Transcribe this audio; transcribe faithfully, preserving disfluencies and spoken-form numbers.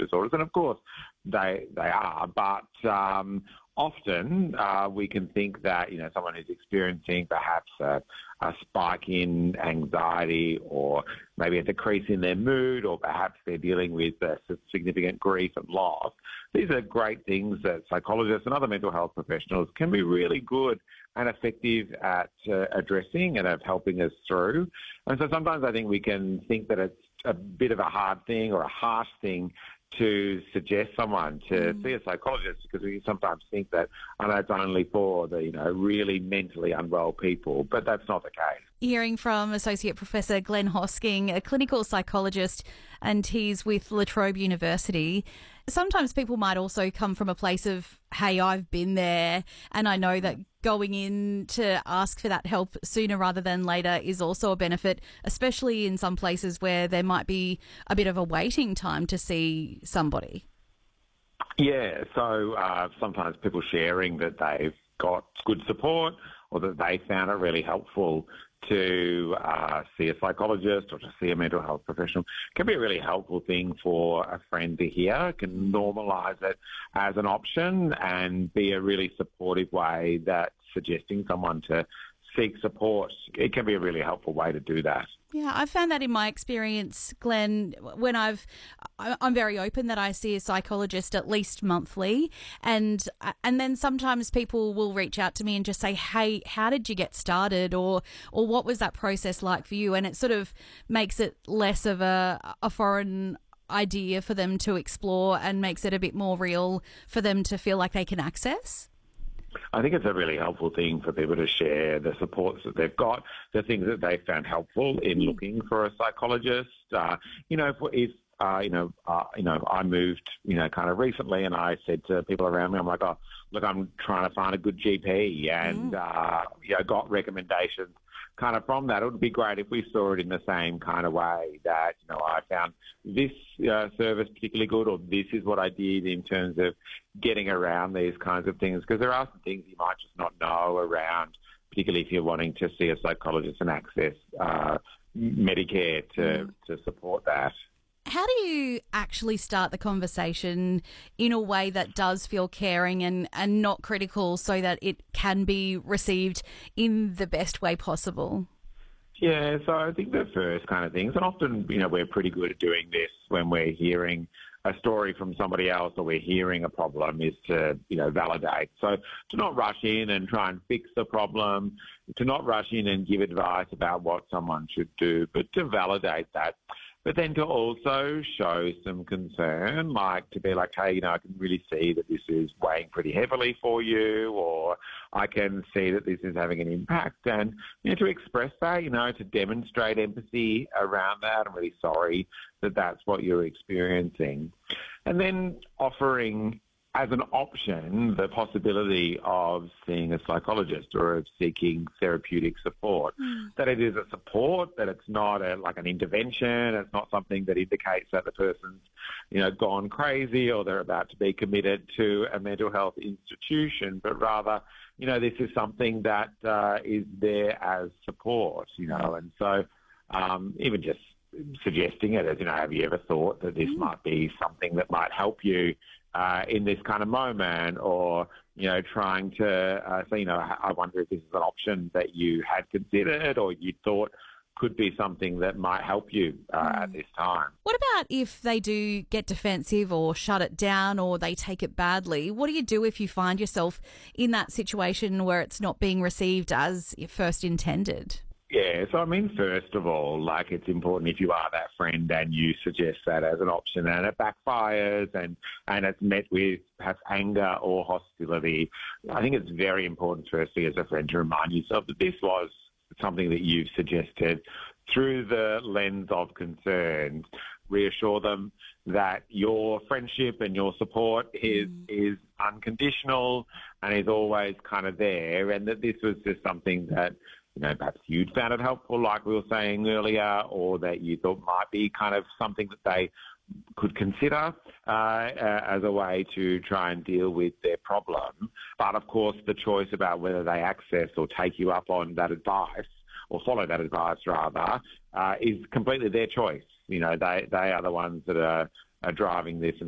disorders. And of course, they they are, but um, often uh, we can think that, you know, someone who's experiencing perhaps a, a spike in anxiety, or maybe a decrease in their mood, or perhaps they're dealing with uh, significant grief and loss. These are great things that psychologists and other mental health professionals can be really good and effective at uh, addressing and of helping us through. And so sometimes I think we can think that it's a bit of a hard thing or a harsh thing to suggest someone to mm. see a psychologist, because we sometimes think that, I know it's only for the, you know, really mentally unwell people, but that's not the case. Hearing from Associate Professor Glenn Hosking, a clinical psychologist, and he's with La Trobe University. Sometimes people might also come from a place of, hey, I've been there, and I know that going in to ask for that help sooner rather than later is also a benefit, especially in some places where there might be a bit of a waiting time to see somebody. Yeah, so uh, sometimes people sharing that they've got good support, or that they found it really helpful to uh, see a psychologist or to see a mental health professional can be a really helpful thing for a friend to hear. It can normalise it as an option and be a really supportive way that suggesting someone to seek support, it can be a really helpful way to do that. Yeah, I've found that in my experience, Glenn, when I've, I'm very open that I see a psychologist at least monthly, and and then sometimes people will reach out to me and just say, hey, how did you get started, or or what was that process like for you? And it sort of makes it less of a, a foreign idea for them to explore, and makes it a bit more real for them to feel like they can access. I think it's a really helpful thing for people to share the supports that they've got, the things that they found helpful in looking for a psychologist. Uh, you know, if, if uh, you know, uh, you know, I moved, you know, kind of recently, and I said to people around me, I'm like, oh, look, I'm trying to find a good G P, and mm. uh, you know, got recommendations kind of from that. It would be great if we saw it in the same kind of way, that, you know, I found this uh, service particularly good, or this is what I did in terms of getting around these kinds of things, because there are some things you might just not know around, particularly if you're wanting to see a psychologist and access uh, Medicare to, mm. to support that. How do you actually start the conversation in a way that does feel caring and, and not critical, so that it can be received in the best way possible? Yeah, so I think the first kind of things, and often, you know, we're pretty good at doing this when we're hearing a story from somebody else, or we're hearing a problem, is to, you know, validate. So to not rush in and try and fix the problem, to not rush in and give advice about what someone should do, but to validate that. But then to also show some concern, like to be like, hey, you know, I can really see that this is weighing pretty heavily for you, or I can see that this is having an impact. And, you know, to express that, you know, to demonstrate empathy around that. I'm really sorry that that's what you're experiencing. And then offering as an option the possibility of seeing a psychologist or of seeking therapeutic support, mm. that it is a support, that it's not a, like an intervention, it's not something that indicates that the person's, you know, gone crazy or they're about to be committed to a mental health institution, but rather, you know, this is something that uh, is there as support, you know, and so um, even just suggesting it as, you know, have you ever thought that this mm. might be something that might help you Uh, in this kind of moment, or, you know, trying to uh, say, you know, I wonder if this is an option that you had considered or you thought could be something that might help you uh, mm. at this time. What about if they do get defensive or shut it down, or they take it badly? What do you do if you find yourself in that situation where it's not being received as first intended? Yeah, so I mean, first of all, like, it's important if you are that friend and you suggest that as an option and it backfires and, and it's met with perhaps anger or hostility, I think it's very important firstly as a friend to remind yourself that this was something that you've suggested through the lens of concern. Reassure them that your friendship and your support is mm. is unconditional and is always kind of there, and that this was just something that, you know, perhaps you'd found it helpful, like we were saying earlier, or that you thought might be kind of something that they could consider uh, uh, as a way to try and deal with their problem. But, of course, the choice about whether they access or take you up on that advice, or follow that advice, rather, uh, is completely their choice. You know, they, they are the ones that are, are driving this and